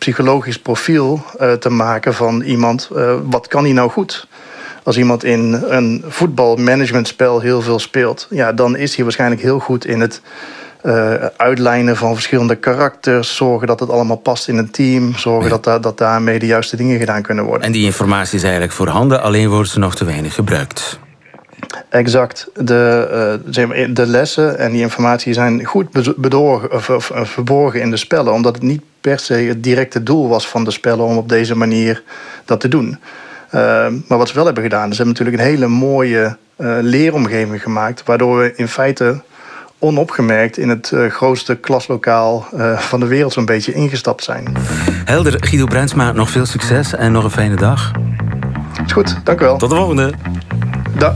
psychologisch profiel te maken van iemand. Wat kan hij nou goed? Als iemand in een voetbalmanagementspel heel veel speelt, ja, dan is hij waarschijnlijk heel goed in het uitlijnen van verschillende karakters, zorgen dat het allemaal past in een team, zorgen dat daarmee de juiste dingen gedaan kunnen worden. En die informatie is eigenlijk voorhanden, alleen wordt ze nog te weinig gebruikt. Exact. De lessen en die informatie zijn goed verborgen in de spellen, omdat het niet per se het directe doel was van de spellen om op deze manier dat te doen. Maar wat ze wel hebben gedaan, is ze hebben natuurlijk een hele mooie leeromgeving gemaakt, waardoor we in feite onopgemerkt in het grootste klaslokaal van de wereld zo'n beetje ingestapt zijn. Helder. Guido Bruinsma, nog veel succes en nog een fijne dag. Is goed, dank u wel. Tot de volgende.